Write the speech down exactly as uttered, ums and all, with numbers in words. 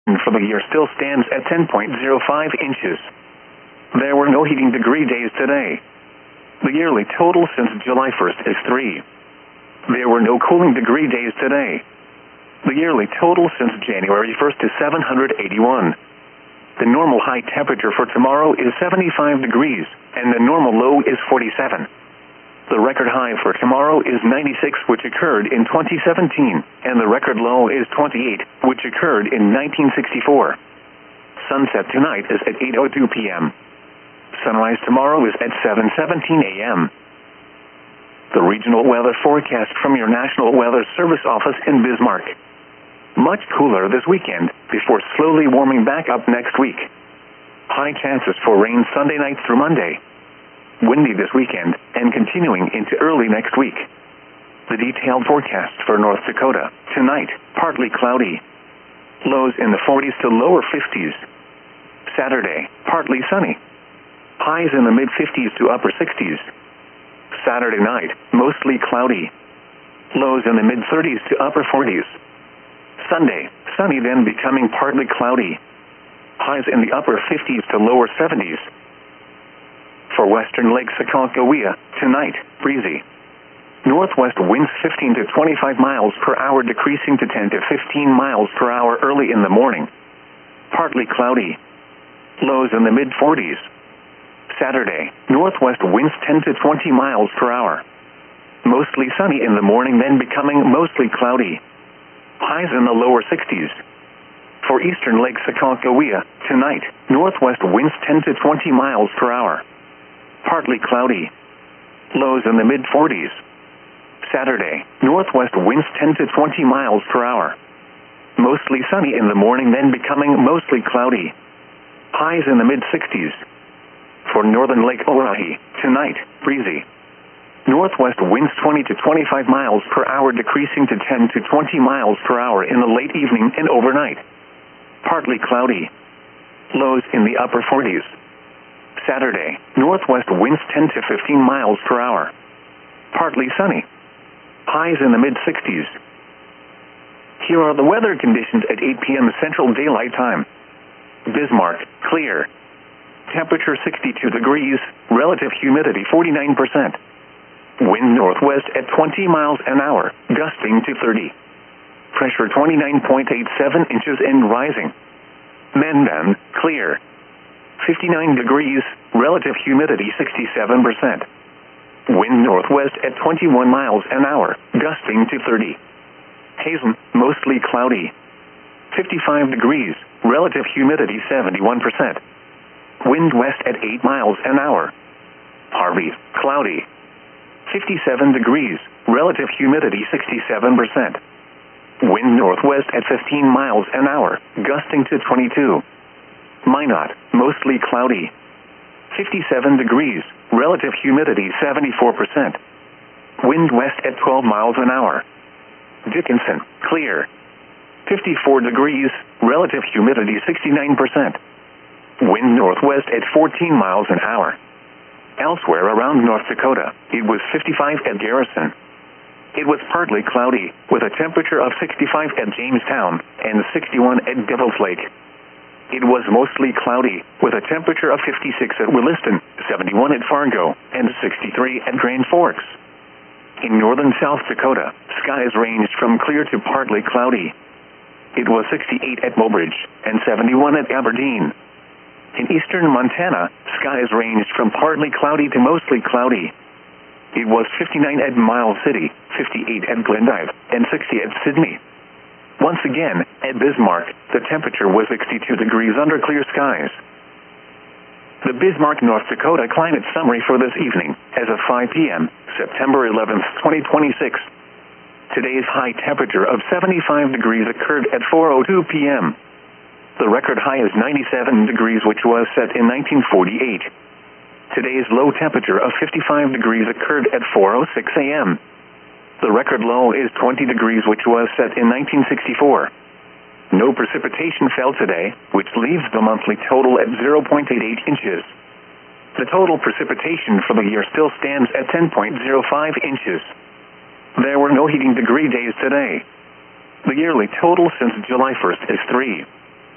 for the year still stands at ten point zero five inches. There were no heating degree days today. The yearly total since July first is three. There were no cooling degree days today. The yearly total since January first is seven hundred eighty-one. The normal high temperature for tomorrow is seventy-five degrees, and the normal low is forty-seven. The record high for tomorrow is ninety-six, which occurred in twenty seventeen, and the record low is twenty-eight, which occurred in nineteen sixty-four. Sunset tonight is at eight oh two p.m. Sunrise tomorrow is at seven seventeen a.m. The regional weather forecast from your National Weather Service office in Bismarck. Much cooler this weekend, before slowly warming back up next week. High chances for rain Sunday night through Monday. Windy this weekend, and continuing into early next week. The detailed forecast for North Dakota. Tonight, partly cloudy. Lows in the forties to lower fifties. Saturday, partly sunny. Highs in the mid-fifties to upper sixties. Saturday night, mostly cloudy. Lows in the mid-thirties to upper forties. Sunday, sunny then becoming partly cloudy. Highs in the upper fifties to lower seventies. For western Lake Sakalkawea, tonight, breezy. Northwest winds fifteen to twenty-five miles per hour, decreasing to ten to fifteen miles per hour early in the morning. Partly cloudy. Lows in the mid-forties. Saturday, northwest winds ten to twenty miles per hour. Mostly sunny in the morning, then becoming mostly cloudy. Highs in the lower sixties. For eastern Lake Sakalkawea, tonight, northwest winds ten to twenty miles per hour. Partly cloudy. Lows in the mid-forties. Saturday, northwest winds ten to twenty miles per hour. Mostly sunny in the morning, then becoming mostly cloudy. Highs in the mid-sixties. For northern Lake Oahe, tonight, breezy. Northwest winds twenty to twenty-five miles per hour, decreasing to ten to twenty miles per hour in the late evening and overnight. Partly cloudy. Lows in the upper forties. Saturday, northwest winds ten to fifteen miles per hour. Partly sunny. Highs in the mid-sixties. Here are the weather conditions at eight p.m. Central Daylight Time. Bismarck, clear. Temperature sixty-two degrees, relative humidity forty-nine percent. Wind northwest at twenty miles an hour, gusting to thirty. Pressure twenty-nine point eight seven inches and rising. Mandan, clear. fifty-nine degrees, relative humidity sixty-seven percent. Wind northwest at twenty-one miles an hour, gusting to thirty. Hazen, mostly cloudy. fifty-five degrees, relative humidity seventy-one percent. Wind west at eight miles an hour. Harvey, cloudy. fifty-seven degrees, relative humidity sixty-seven percent. Wind northwest at fifteen miles an hour, gusting to twenty-two. Minot, mostly cloudy. fifty-seven degrees, relative humidity seventy-four percent. Wind west at twelve miles an hour. Dickinson, clear. fifty-four degrees, relative humidity sixty-nine percent. Wind northwest at fourteen miles an hour. Elsewhere around North Dakota, it was fifty-five at Garrison. It was partly cloudy, with a temperature of sixty-five at Jamestown and sixty-one at Devil's Lake. It was mostly cloudy, with a temperature of fifty-six at Williston, seventy-one at Fargo, and sixty-three at Grand Forks. In northern South Dakota, skies ranged from clear to partly cloudy. It was sixty-eight at Mobridge, and seventy-one at Aberdeen. In eastern Montana, skies ranged from partly cloudy to mostly cloudy. It was fifty-nine at Miles City, fifty-eight at Glendive, and sixty at Sidney. Once again, at Bismarck, the temperature was sixty-two degrees under clear skies. The Bismarck, North Dakota climate summary for this evening, as of five p.m., September eleventh, twenty twenty-six. Today's high temperature of seventy-five degrees occurred at four oh two p.m. The record high is ninety-seven degrees, which was set in nineteen forty-eight. Today's low temperature of fifty-five degrees occurred at four oh six a.m. The record low is twenty degrees, which was set in nineteen sixty-four. No precipitation fell today, which leaves the monthly total at zero point eight eight inches. The total precipitation for the year still stands at ten point zero five inches. There were no heating degree days today. The yearly total since July first is three.